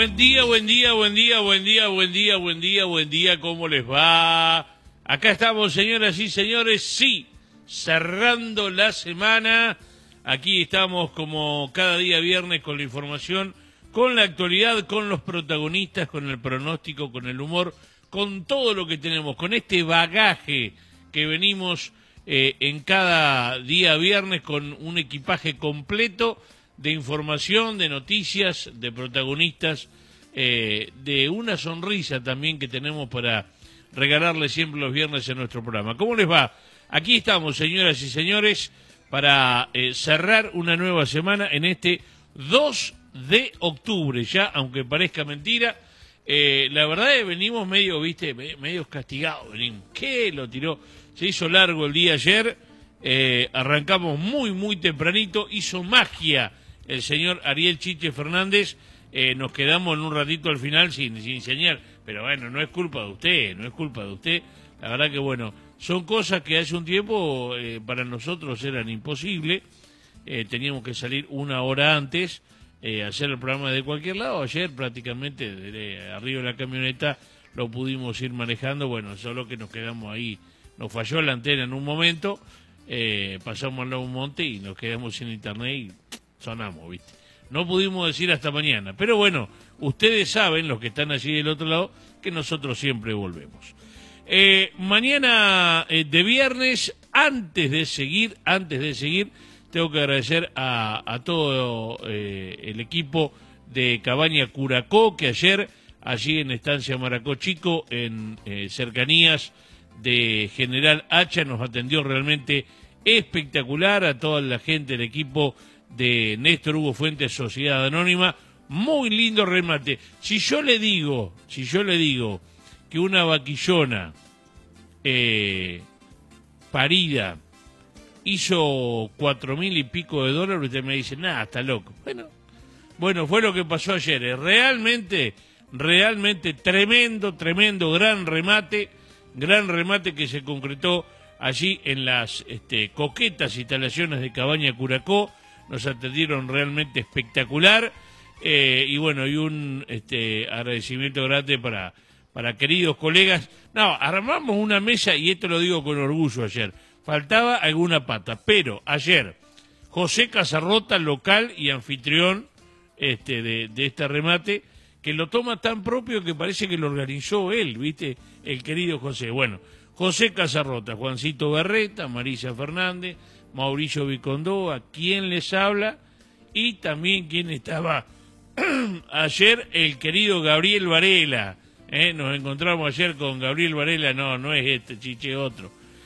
Buen día, buen día, buen día, buen día, buen día, buen día, buen día, ¿cómo les va? Acá estamos, señoras y señores, sí, cerrando la semana. Aquí estamos como cada día viernes con la información, con la actualidad, con los protagonistas, con el pronóstico, con el humor, con todo lo que tenemos, con este bagaje que venimos en cada día viernes con un equipaje completo de información, de noticias, de protagonistas, de una sonrisa también que tenemos para regalarle siempre los viernes en nuestro programa. ¿Cómo les va? Aquí estamos, señoras y señores, para cerrar una nueva semana en este 2 de octubre, ya, aunque parezca mentira. La verdad es que venimos medio, medio castigados, venimos. ¿Qué lo tiró? Se hizo largo el día ayer, arrancamos muy tempranito, hizo magia el señor Ariel Chiche Fernández, nos quedamos en un ratito al final sin señal, pero bueno, no es culpa de usted, no es culpa de usted, la verdad que bueno, son cosas que hace un tiempo para nosotros eran imposibles, teníamos que salir una hora antes, hacer el programa de cualquier lado. Ayer prácticamente de arriba de la camioneta lo pudimos ir manejando, bueno, solo que nos quedamos ahí, nos falló la antena en un momento, pasamos al lado de un monte y nos quedamos sin internet y sonamos, ¿viste? No pudimos decir hasta mañana, pero bueno, ustedes saben, los que están allí del otro lado, que nosotros siempre volvemos. Mañana de viernes, antes de seguir, tengo que agradecer a todo el equipo de Cabaña Curacó, que ayer, allí en Estancia Maracó Chico, en cercanías de General Hacha, nos atendió realmente espectacular, a toda la gente del equipo de Néstor Hugo Fuentes, Sociedad Anónima, muy lindo remate. Si yo le digo que una vaquillona parida hizo 4.000 y pico de dólares, usted me dice, nada, está loco. Bueno, fue lo que pasó ayer. Realmente tremendo, gran remate que se concretó allí en las coquetas instalaciones de Cabaña Curacó. Nos atendieron realmente espectacular, y bueno, y un agradecimiento grande para queridos colegas. No, armamos una mesa, y esto lo digo con orgullo ayer, faltaba alguna pata, pero ayer José Casarrota, local y anfitrión de este remate, que lo toma tan propio que parece que lo organizó él, ¿viste? El querido José. Bueno, José Casarrota, Juancito Berreta, Marisa Fernández, Mauricio Vicondó, a quien les habla, y también quien estaba ayer, el querido Gabriel Varela. Nos encontramos ayer con Gabriel Varela, no es este, Chiche, otro.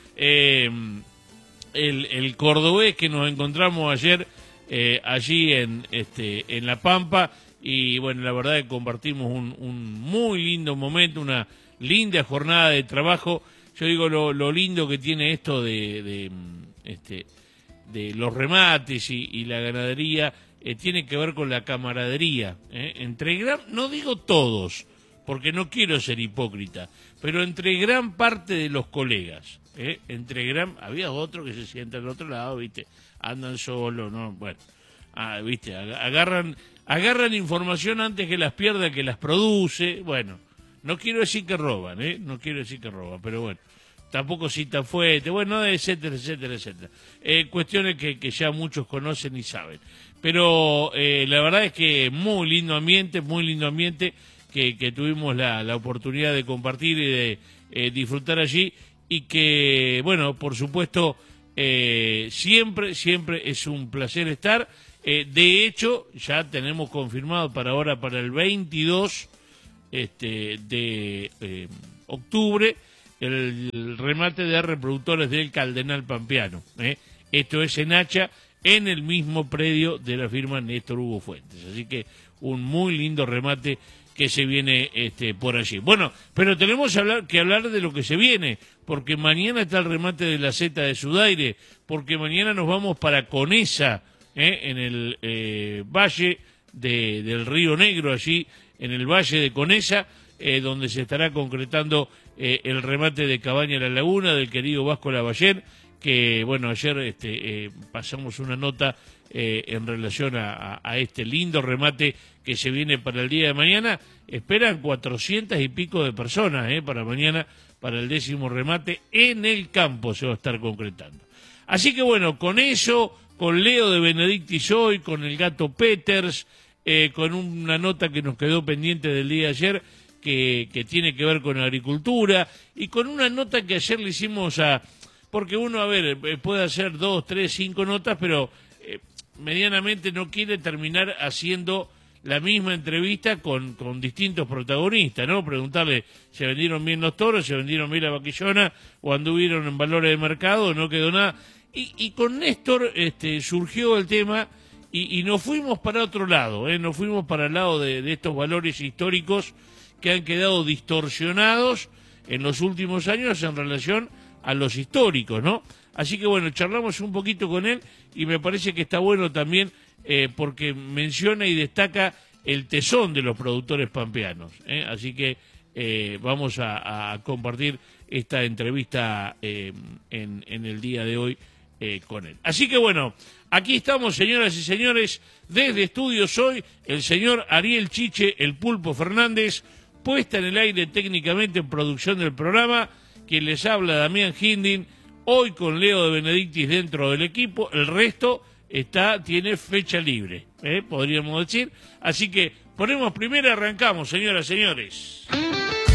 El cordobés que nos encontramos ayer allí en La Pampa, y bueno, la verdad es que compartimos un muy lindo momento, una linda jornada de trabajo. Yo digo lo lindo que tiene esto de los remates y la ganadería, tiene que ver con la camaradería, entre no digo todos, porque no quiero ser hipócrita, pero entre gran parte de los colegas, había otros que se sientan al otro lado, viste, andan solos, no, bueno, viste, agarran información antes que las pierda, que las produce. Bueno, no quiero decir que roban, pero bueno, tampoco citan fuente, bueno, etcétera. Cuestiones que ya muchos conocen y saben. Pero la verdad es que muy lindo ambiente que tuvimos la oportunidad de compartir y de disfrutar allí, y que, bueno, por supuesto, siempre es un placer estar. De hecho, ya tenemos confirmado para el 22 de octubre, el remate de reproductores del Cardenal Pampeano. Esto es en Hacha, en el mismo predio de la firma Néstor Hugo Fuentes. Así que un muy lindo remate que se viene por allí. Bueno, pero tenemos que hablar de lo que se viene, porque mañana está el remate de la Z de Sudaire, porque mañana nos vamos para Conesa, en el valle del Río Negro, allí en el valle de Conesa, donde se estará concretando el remate de Cabaña La Laguna del querido Vasco Lavallén, que bueno, ayer pasamos una nota en relación a este lindo remate que se viene para el día de mañana. Esperan 400 y pico de personas para mañana, para el 10º remate en el campo se va a estar concretando. Así que bueno, con eso, con Leo de Benedictis hoy, con el gato Peters, con una nota que nos quedó pendiente del día de ayer, que tiene que ver con agricultura, y con una nota que ayer le hicimos porque uno, a ver, puede hacer 2, 3, 5 notas, pero medianamente no quiere terminar haciendo la misma entrevista con distintos protagonistas, ¿no? Preguntarle, ¿se vendieron bien los toros, se vendieron bien la vaquillona, o anduvieron en valores de mercado, no quedó nada? Y con Néstor surgió el tema y nos fuimos para otro lado, nos fuimos para el lado de estos valores históricos que han quedado distorsionados en los últimos años en relación a los históricos, ¿no? Así que bueno, charlamos un poquito con él y me parece que está bueno también porque menciona y destaca el tesón de los productores pampeanos, así que vamos a compartir esta entrevista en el día de hoy con él. Así que bueno, aquí estamos, señoras y señores, desde Estudios Hoy, el señor Ariel Chiche, el Pulpo Fernández, puesta en el aire técnicamente en producción del programa, quien les habla, Damián Hindin, hoy con Leo de Benedictis dentro del equipo, el resto tiene fecha libre, podríamos decir, así que ponemos primero, arrancamos, señoras y señores.